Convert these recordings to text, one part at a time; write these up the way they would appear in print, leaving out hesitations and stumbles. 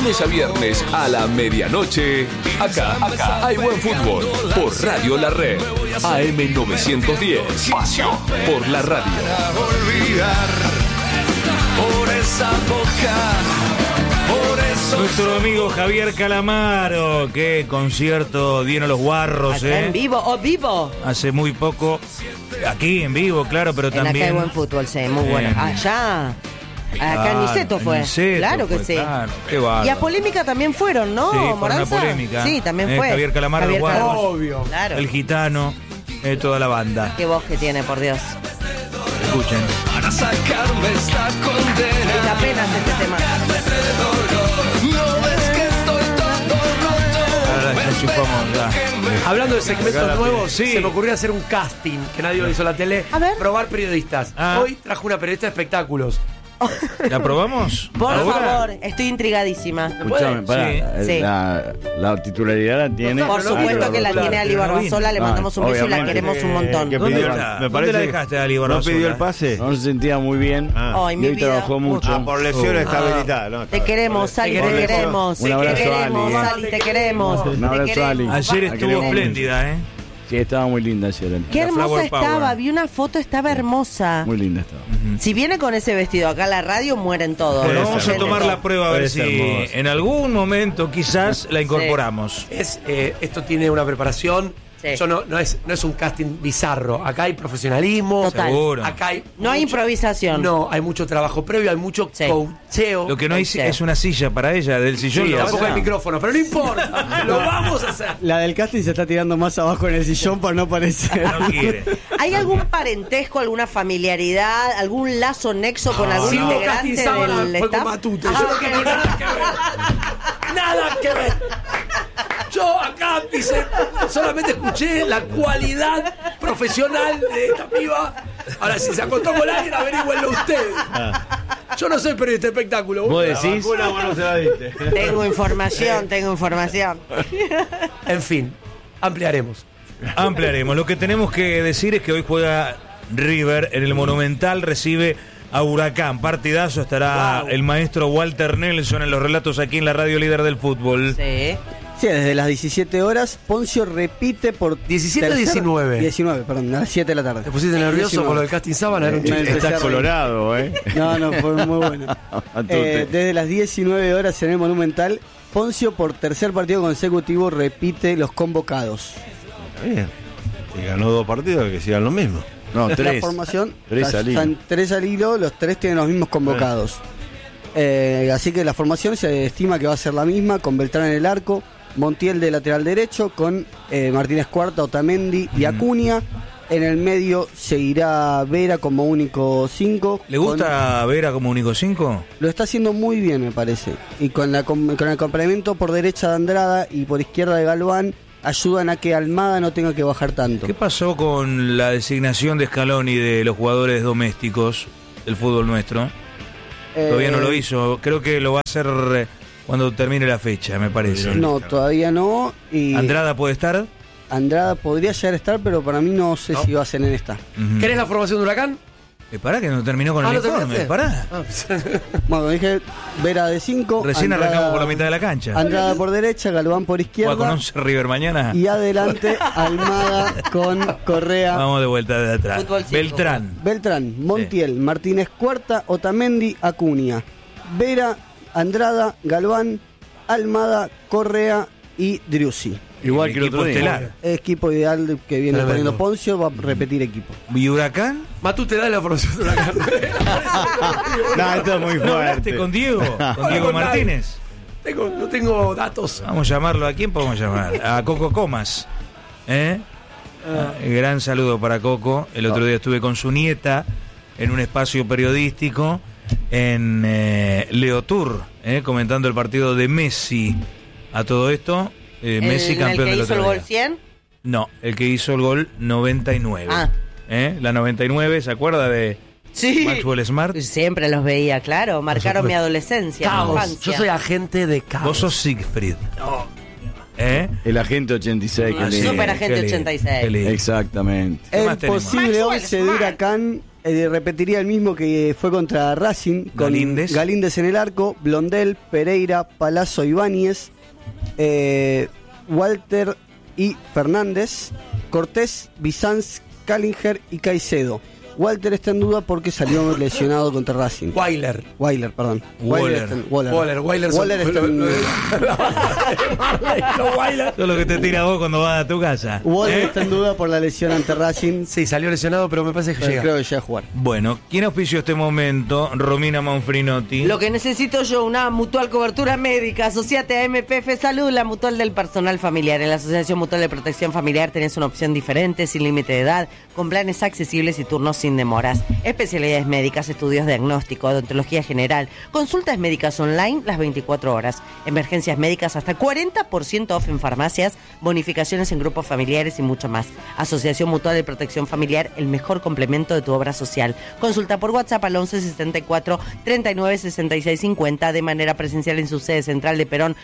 lunes a viernes a la medianoche, acá hay buen fútbol por Radio La Red, AM 910, pasión por la radio. Por esa boca, por eso. Nuestro amigo Javier Calamaro, qué concierto dieron los Guarros, Acá en vivo, vivo. hace muy poco, aquí en vivo, claro, pero también. Acá hay buen fútbol, sí, muy bueno. Allá. Acá en Niceto fue. Niceto claro que fue, sí. Claro, qué bárbaro. Y a Polémica también fueron, ¿no? Sí, fueron a Moranza. Polémica. Sí, también fue. Javier Calamaro, los Guarros. Obvio. Claro. El Gitano, toda la banda. Qué voz que tiene, por Dios. Escuchen. Para sacarme esta condena. Da pena este tema. No ves que estoy todo roto. Ahora ya chupamos, ya. Hablando de segmentos nuevos, Sí. se me ocurrió hacer un casting que nadie lo hizo en la tele. A ver. Probar periodistas. Ah. Hoy trajo una periodista de espectáculos. ¿La probamos? Por ¿Ahora? favor, estoy intrigadísima. Escuchame, pará. Sí. La titularidad la tiene. Por supuesto que la tiene Ali Barbasola, le mandamos un beso y la obviamente. queremos un montón. Que ¿Dónde pidió- está? me ¿Dónde parece la que dejaste, Ali ¿No Barbasola? pidió el pase? No se sentía muy bien. Ay, Y mi hoy vida. trabajó mucho. Por lesión está habilitada, ¿no? Te queremos, Ali, te queremos. queremos. Un Te abrazo, queremos, Ali, Ali, te queremos. Un abrazo, Te queremos. Ali. Ayer La estuvo queremos espléndida, Sí, estaba muy linda ayer. Qué La hermosa Flower estaba, Power. vi una foto, estaba hermosa. Muy linda estaba. Si viene con ese vestido acá a la radio, mueren todos. Bueno, Debe vamos ser a tomar Hermoso. la prueba a ver Debe si ser hermoso. en algún momento quizás la incorporamos. Esto tiene una preparación. Sí. No es un casting bizarro. Acá hay profesionalismo. Total. Seguro. Acá hay No hay improvisación. No, hay mucho trabajo previo, hay mucho Sí. coacheo. Lo que no hay Sí. es una silla para ella del sillón. Sí, lo tampoco vas a- hay micrófono, pero no importa. Lo vamos a hacer. La del casting se está tirando más abajo en el sillón para no parecer. No quiere. ¿Hay algún parentesco, alguna familiaridad, algún lazo nexo con algún Si hubo integrante casting sábana, del fue con staff? Matute. Ah, Yo no ok. tengo nada que ver. Nada que ver. Yo acá solamente escuché la cualidad profesional de esta piba. Ahora, si se acostó con alguien, averigüenlo ustedes. Yo no soy periodista de espectáculo. ¿Vos decís? Una mano se la diste. Tengo información. En fin, ampliaremos. Ampliaremos. Lo que tenemos que decir es que hoy juega River en el Monumental, recibe a Huracán. Partidazo, estará el maestro Walter Nelson en los relatos aquí en la radio líder del fútbol. Sí. Sí, desde las 17 horas, Poncio repite por 17 o 19. 19, perdón, a las 7 de la tarde. ¿Te pusiste nervioso 19. con lo del casting sábana? Era un chiste. Empecé a Estás reír. colorado, No, fue muy bueno. Matute. Desde las 19 horas en el Monumental, Poncio por tercer partido consecutivo repite los convocados. Está bien. Si ganó 2 partidos, que sigan lo mismo. No, La 3. formación, 3 al hilo. están 3 al hilo, los 3 tienen los mismos convocados. Así que la formación se estima que va a ser la misma, con Beltrán en el arco, Montiel de lateral derecho, con Martínez Cuarta, Otamendi y Acuña. En el medio seguirá Vera como único 5. ¿Le gusta Vera como único 5? Lo está haciendo muy bien, me parece. Y con el complemento por derecha de Andrada y por izquierda de Galván, ayudan a que Almada no tenga que bajar tanto. ¿Qué pasó con la designación de Scaloni de los jugadores domésticos del fútbol nuestro? Todavía no lo hizo. Creo que lo va a hacer cuando termine la fecha, me parece. No, todavía no. Y ¿Andrada puede estar? Andrada podría llegar a estar, pero para mí no sé si va a ser en esta. Ujú. ¿Querés la formación de Huracán? Pará que no terminó con el ¿lo informe. terminaste? Pará. Bueno, dije Vera de 5. Recién arrancamos por la mitad de la cancha. Andrada por derecha, Galván por Juega izquierda. con 11 River mañana. Y adelante Almada con Correa. Vamos de vuelta de atrás. Fútbol 5. Beltrán. Beltrán, Montiel, Martínez Cuarta, Otamendi, Acuña. Vera, Andrada, Galván, Almada, Correa y Driussi. Igual que el equipo otro día. estelar. Equipo ideal que viene Tremendo. poniendo Poncio, va a repetir equipo. ¿Y Huracán? Matú, te da la formación de Huracán. No, esto es muy ¿No hablaste fuerte. con Diego? ¿Con Diego con nadie. Martínez? No tengo datos. Vamos a llamarlo. ¿A quién podemos llamar? A Coco Comas. Gran saludo para Coco. El otro día estuve con su nieta en un espacio periodístico en Leotour, comentando el partido de Messi. A todo esto, Messi campeón ¿El del que hizo otro el gol día. 100? No, el que hizo el gol 99. Ah. La 99, ¿se acuerda de Sí. Maxwell Smart? Siempre los veía, claro. Marcaron mi adolescencia, mi Caos. infancia. Yo soy agente de caos. Vos sos Siegfried. El agente 86 que Super le... agente Qué lindo, 86. qué lindo. Exactamente. ¿Qué más El tenemos? posible Maxwell 11 de Smart. Huracán repetiría el mismo que fue contra Racing, con Galíndez en el arco, Blondel, Pereira, Palazzo, Ibáñez, Walter y Fernández, Cortés, Bizanz, Callinger y Caicedo. Walter está en duda porque salió lesionado contra Racing. Weiler, perdón. Waller está en Todo lo que te tira vos cuando vas a tu casa. Waller está en duda por la lesión ante Racing. Sí, salió lesionado, pero me parece que llega. Creo que llega a jugar. Bueno, ¿quién auspició este momento? Romina Manfrinotti. Lo que necesito yo, una mutual cobertura médica. Asociate a MPF Salud, la mutual del personal familiar. En la Asociación Mutual de Protección Familiar tenés una opción diferente, sin límite de edad, con planes accesibles y turnos sin demoras. Especialidades médicas, estudios de diagnóstico, odontología general, consultas médicas online las 24 horas, emergencias médicas hasta 40% off en farmacias, bonificaciones en grupos familiares y mucho más. Asociación Mutual de Protección Familiar, el mejor complemento de tu obra social. Consulta por WhatsApp al 11 64 39 66 50 de manera presencial en su sede central de Perón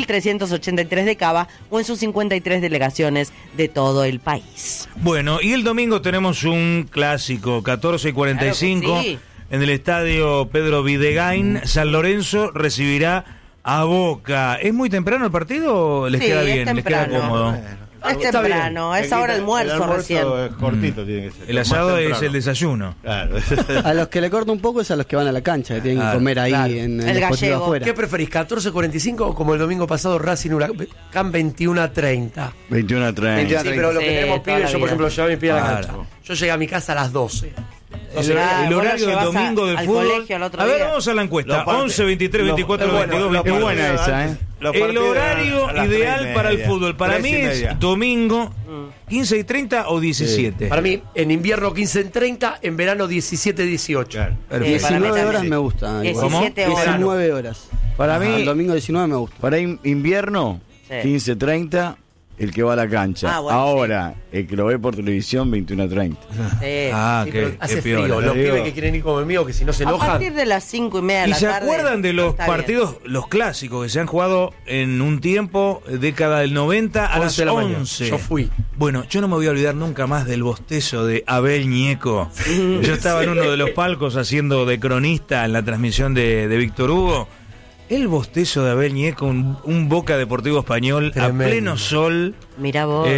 1383 de Cava o en sus 53 delegaciones de todo el país. Bueno, y el domingo tenemos un clásico, 14:45, Claro que sí. en el estadio Pedro Videgain. San Lorenzo recibirá a Boca. ¿Es muy temprano el partido o les Sí, queda es bien? ¿Les queda temprano. cómodo? Es temprano, es ahora almuerzo recién. Es cortito, tiene que ser. El Más asado es temprano. el desayuno. Claro. A los que le corta un poco es a los que van a la cancha, que tienen que comer ahí claro. en El el deportivo gallego. afuera. ¿Qué preferís, 14:45 o como el domingo pasado Racing Huracán 21:30? 21:30. Sí, pero lo que Sí, tenemos toda pibes, la yo por vida. ejemplo llevé a mi pibe a la Claro. cancha. Yo llegué a mi casa a las 12. El vos lo horario del llevás domingo del al fútbol. colegio al otro A ver, día. vamos a la encuesta. Lo parte- 11, 23, 24, lo- 22, lo- 21. Es buena esa, ¿eh? Los El partidos horario a las ideal 3:30. para el fútbol. Para mí 3:30. es domingo 15:30 o 17. Para mí, en invierno 15:30, en verano 17:18. Claro. Perfecto. para mí 19 también. horas me gusta. 17 horas. 19 horas. Para Ajá, mí- el domingo 19 me gusta. Para invierno, Sí. 15:30, el que va a la cancha. Ah, bueno, Ahora, el que lo ve por televisión, 21:30. Sí. Ah, Sí, qué, pero hace qué frío. piola. Los Digo. pibes que quieren ir como el mío, que si no se A enojan. partir de las 5:30 de ¿Y la se tarde. acuerdan de los está bien. partidos, los clásicos que se han jugado en un tiempo, década del 90 a 11 las de la mañana. 11? Yo fui. Bueno, yo no me voy a olvidar nunca más del bostezo de Abel Ñeco. Yo estaba en uno de los palcos haciendo de cronista en la transmisión de Víctor Hugo. El bostezo de Abel Ñeco, un Boca Deportivo Español Tremendo. a pleno sol. Mirá vos.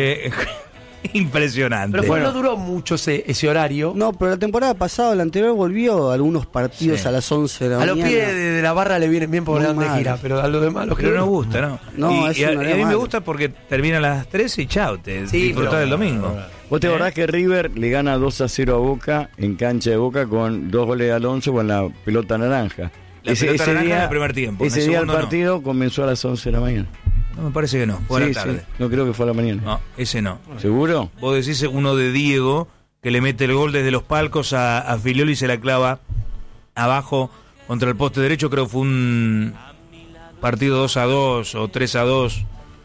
Impresionante. Pero no duró mucho ese horario. No, pero la temporada pasada, la anterior, volvió algunos partidos Sí. a las 11 de la A los mañana. pies de la barra le vienen bien porque Muy van de mal. gira, pero a los demás los Pero que no gusta, ¿no? No, y es a una mí me mal. gusta porque termina a las 3 y chao, te Sí, disfrutás pero- del domingo. ¿Vos te acordás que River le gana 2-0 a Boca en cancha de Boca con 2 goles de Alonso con la pelota naranja? La pelota naranja en el primer tiempo, en Ese el día el segundo no. partido comenzó a las 11 de la mañana. No, me parece que no, fue a Sí, la tarde. sí, no creo que fue a la mañana. No, ese no. ¿Seguro? Vos decís uno de Diego, que le mete el gol desde los palcos a Filioli y se la clava abajo contra el poste derecho. Creo que fue un partido 2-2 o 3-2.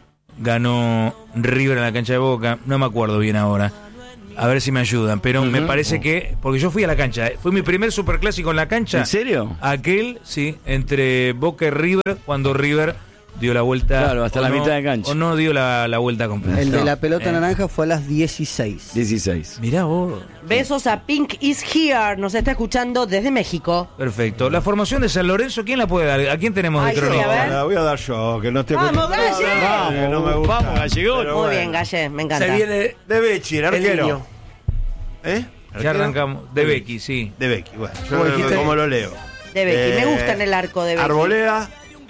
Ganó River en la cancha de Boca. No me acuerdo bien ahora. A ver si me ayudan. Pero me parece que... Porque yo fui a la cancha. Fue mi primer superclásico en la cancha. ¿En serio? Aquel, sí, entre Boca y River, cuando River dio la vuelta. Claro, hasta o la no- mitad de cancha. O no dio la vuelta completa. El de No. la pelota Eh. naranja fue a las 16. 16. Mirá vos. Besos a Pink is Here. Nos está escuchando desde México. Perfecto. La formación de San Lorenzo, ¿quién la puede dar? ¿A quién tenemos Ay, de sí, a ver. cronista? La voy a dar yo, que no estoy ¡Vamos, acostumbrado. Galle! Que no me gusta. Vamos, Gallegón. Pero Muy bueno. bien, Galle, me encanta. Se viene De Becci, el el arquero. niño. ¿Eh? Ya ¿Arquero? arrancamos. De Becky, sí. De Becci, bueno. ¿Cómo dijiste? Yo como lo leo. De Becky. Me gusta en el arco de Becky. Arboleda,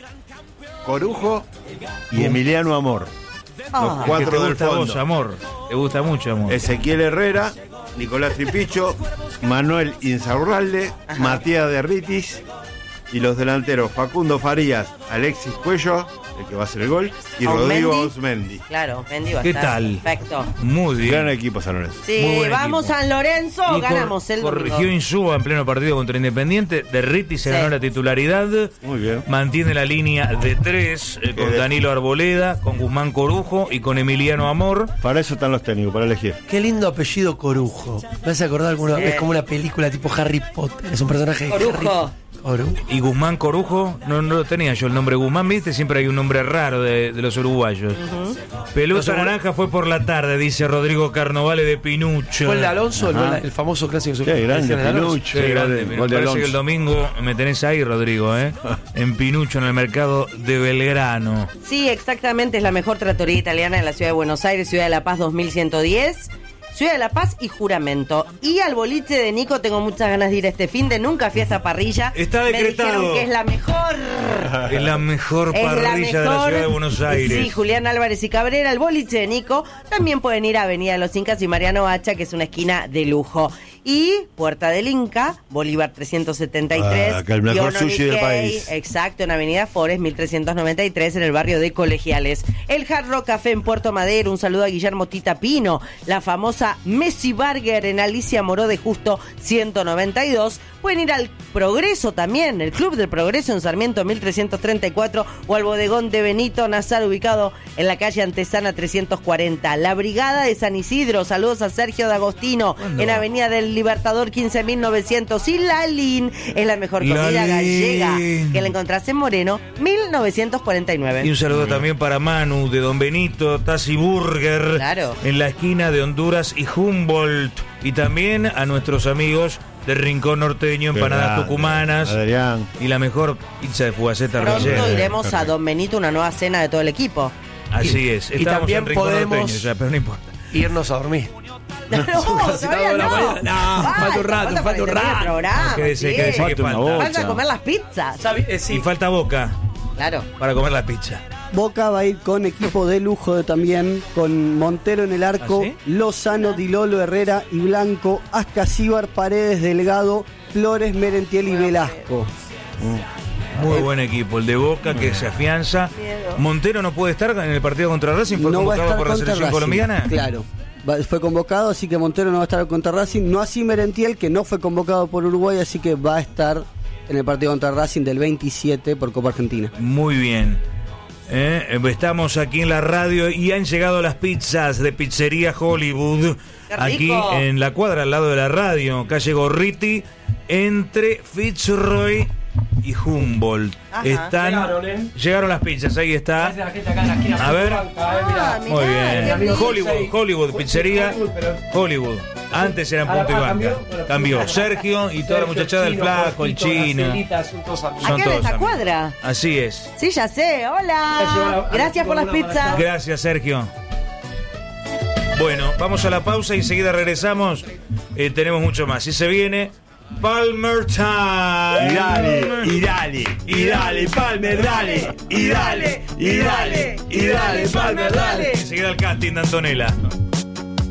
Corujo y Emiliano Amor. Ah. Los cuatro ¿Qué te del gusta a vos, fondo. amor? ¿Te gusta mucho, amor? Ezequiel Herrera, Nicolás Tripicho, Manuel Insaurralde, Matías de Ritis y los delanteros Facundo Farías, Alexis Cuello, el que va a hacer el gol, y Rodrigo Osmendi. Osmendi. Claro, Mendy va a ¿Qué estar tal? Perfecto. Muy bien. Gran equipo San Lorenzo. Sí, Muy buen vamos equipo. San Lorenzo, Y ganamos el domingo. corrigió Insúa en pleno partido contra Independiente. Derriti se Sí. ganó la titularidad. Muy bien. Mantiene la línea de 3 con de- Danilo Arboleda, con Guzmán Corujo y con Emiliano Amor. Para eso están los técnicos, para elegir. Qué lindo apellido Corujo. Me hace acordar alguna vez como una película tipo Harry Potter. Es un personaje de Harry Corujo. Y Guzmán Corujo, no lo tenía yo el nombre Guzmán, viste, siempre hay un nombre raro de los uruguayos. Pelusa naranja fue por la tarde, dice Rodrigo Carnovale de Pinucho. Fue el de Alonso, el famoso clásico. Qué grande, de Alonso. Pinucho. Qué grande, Gol de parece Alonso. que el domingo me tenés ahí, Rodrigo, en Pinucho, en el mercado de Belgrano. Sí, exactamente, es la mejor tratoría italiana de la ciudad de Buenos Aires, Ciudad de la Paz 2110. Ciudad de la Paz y Juramento. Y al boliche de Nico tengo muchas ganas de ir este fin de nunca fui a esta parrilla. Está decretado. Me dijeron que es la mejor. Es la mejor Es parrilla la de la mejor. ciudad de Buenos Aires. Sí, Julián Álvarez y Cabrera, el boliche de Nico. También pueden ir a Avenida de los Incas y Mariano Hacha, que es una esquina de lujo. Y Puerta del Inca, Bolívar 373. Acá el mejor Dion sushi del Onikkei, país. Exacto, en Avenida Forest 1393, en el barrio de Colegiales. El Hard Rock Café en Puerto Madero. Un saludo a Guillermo Tita Pino. La famosa Messi Burger en Alicia Moró de Justo 192. Pueden ir al Progreso también, el Club del Progreso en Sarmiento 1334, o al Bodegón de Benito Nazar, ubicado en la calle Antesana 340. La Brigada de San Isidro, saludos a Sergio D'Agostino, en Avenida del Libertador 15900. Y Lalín es la mejor comida Lalín. gallega, que la encontrás en Moreno 1949. Y un saludo también para Manu de Don Benito, Tassi Burger, Claro. en la esquina de Honduras y Humboldt. Y también a nuestros amigos de Rincón Norteño, empanadas grande, tucumanas Adrián. y la mejor pizza de fugaceta Pronto rellena. iremos a Don Benito, una nueva cena de todo el equipo. Así es. y Estábamos también en Rincón podemos- Norteño ya, pero no importa. Irnos a dormir. No, casi todavía toda la no. mañana. No, falta un rato, para falta un que termine el rato. programa, Quédese, sí. quédese que Falta una falta. bocha. Falta comer las pizzas. Sí. Y falta Boca Claro. para comer la pizza. Boca va a ir con equipo de lujo también, con Montero en el arco, ¿Ah, sí? Lozano, Dilolo, Herrera y Blanco, Ascasíbar, Paredes, Delgado, Flores, Merentiel y Velasco. Muy buen equipo, el de Boca que se afianza. Miedo. Montero no puede estar en el partido contra Racing, fue No va a convocado estar por la contra selección Racing, colombiana. Claro, fue convocado, así que Montero no va a estar contra Racing. No así Merentiel, que no fue convocado por Uruguay, así que va a estar en el partido contra Racing del 27 por Copa Argentina. Muy bien. Estamos aquí en la radio y han llegado las pizzas de Pizzería Hollywood. ¡Qué Aquí rico! en la cuadra al lado de la radio, calle Gorriti, entre Fitzroy y Humboldt. Ajá. Llegaron las pizzas, ahí está. A ver. Ah, mirá, Muy bien. qué rico. Hollywood, pizzería Hollywood. Antes eran punto y banca. Cambió Sergio y toda la muchachada del Flaco, el Chino. Son Acá en todos esta amigos. cuadra. Así es. Sí, ya sé. Hola. Gracias por las pizzas. Gracias, Sergio. Bueno, vamos a la pausa y enseguida regresamos. Tenemos mucho más. Si se viene Palmer Time. Y dale, Palmer, dale. Y dale, Palmer, dale. Enseguida el casting de Antonella.